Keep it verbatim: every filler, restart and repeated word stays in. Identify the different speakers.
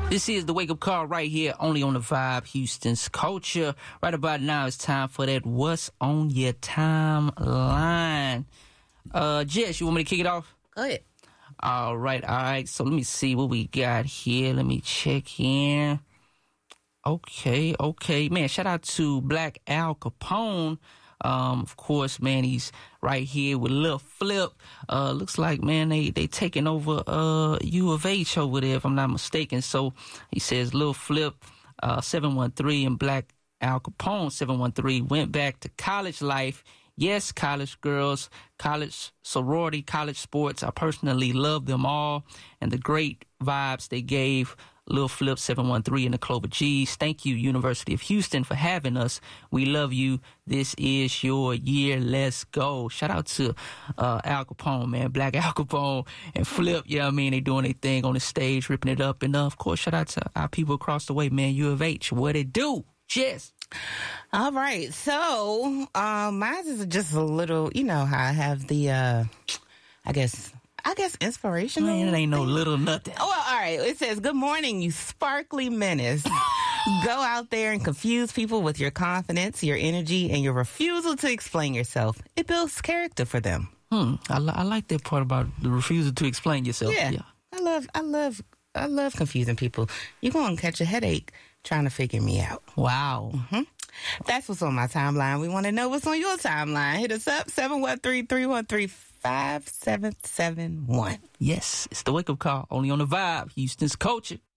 Speaker 1: This is the Wake Up Call right here, only on the Vibe, Houston's Culture. Right about now, it's time for that What's on Your Timeline. Uh, Jess, you want me to kick it off?
Speaker 2: Go ahead.
Speaker 1: All right, all right. So let me see what we got here. Let me check in. Okay, okay. Man, shout out to Black Al Capone. Um, of course, man, he's right here with Lil Flip. Uh, looks like, man, they, they taking over, uh, U of H over there, if I'm not mistaken. So he says Lil Flip, uh, seven one three and Black Al Capone, seven one three, went back to college life. Yes, college girls, college sorority, college sports. I personally love them all and the great vibes they gave. Lil Flip seven one three and the Clover G's. Thank you, University of Houston, for having us. We love you. This is your year. Let's go. Shout out to uh, Al Capone, man. Black Al Capone and Flip. You know what I mean? They doing their thing on the stage, ripping it up. And, uh, of course, shout out to our people across the way, man. U of H. What it do? Cheers.
Speaker 2: All right. So, um, mine is just a little, you know how I have the, uh, I guess... I guess inspirational.
Speaker 1: Man, it ain't no little nothing.
Speaker 2: Oh, well, all right. It says, good morning, you sparkly menace. Go out there and confuse people with your confidence, your energy, and your refusal to explain yourself. It builds character for them.
Speaker 1: Hmm. I, li- I like that part about the refusal to explain yourself.
Speaker 2: Yeah. yeah. I love, I love, I love confusing people. You're going to catch a headache trying to figure me out.
Speaker 1: Wow.
Speaker 2: Mm-hmm. That's what's on my timeline. We want to know what's on your timeline. Hit us up, seven one three, three one three, five seven seven one.
Speaker 1: Yes, it's the Wake Up Call, only on the Vibe, Houston's Culture.